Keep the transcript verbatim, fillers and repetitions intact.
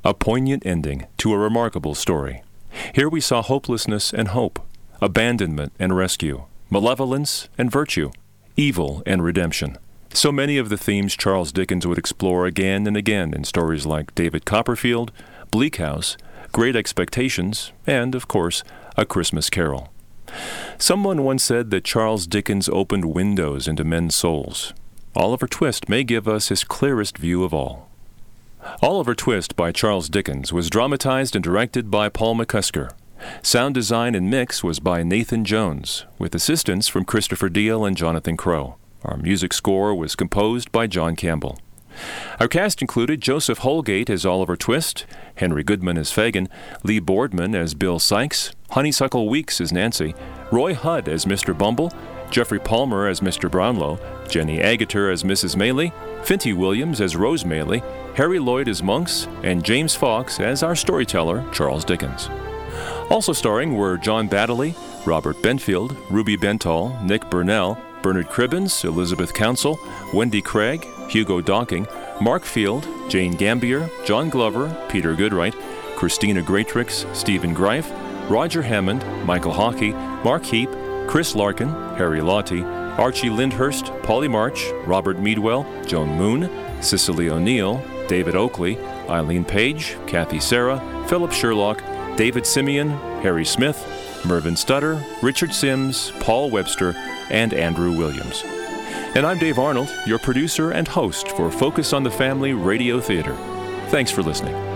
A poignant ending to a remarkable story. Here we saw hopelessness and hope, abandonment and rescue, malevolence and virtue, evil and redemption. So many of the themes Charles Dickens would explore again and again in stories like David Copperfield, Bleak House, Great Expectations, and, of course, A Christmas Carol. Someone once said that Charles Dickens opened windows into men's souls. Oliver Twist may give us his clearest view of all. Oliver Twist by Charles Dickens was dramatized and directed by Paul McCusker. Sound design and mix was by Nathan Jones, with assistance from Christopher Deal and Jonathan Crow. Our music score was composed by John Campbell. Our cast included Joseph Holgate as Oliver Twist, Henry Goodman as Fagin, Lee Boardman as Bill Sykes, Honeysuckle Weeks as Nancy, Roy Hudd as Mister Bumble, Jeffrey Palmer as Mister Brownlow, Jenny Agutter as Missus Maylie, Finty Williams as Rose Maylie, Harry Lloyd as Monks, and James Fox as our storyteller, Charles Dickens. Also starring were John Baddeley, Robert Benfield, Ruby Bental, Nick Burnell, Bernard Cribbins, Elizabeth Council, Wendy Craig, Hugo Docking, Mark Field, Jane Gambier, John Glover, Peter Goodright, Christina Greatrix, Stephen Greif, Roger Hammond, Michael Hockey, Mark Heap, Chris Larkin, Harry Lawty, Archie Lyndhurst, Polly March, Robert Meadwell, Joan Moon, Cicely O'Neill, David Oakley, Eileen Page, Kathy Sarah, Philip Sherlock, David Simeon, Harry Smith, Mervyn Stutter, Richard Sims, Paul Webster, and Andrew Williams. And I'm Dave Arnold, your producer and host for Focus on the Family Radio Theater. Thanks for listening.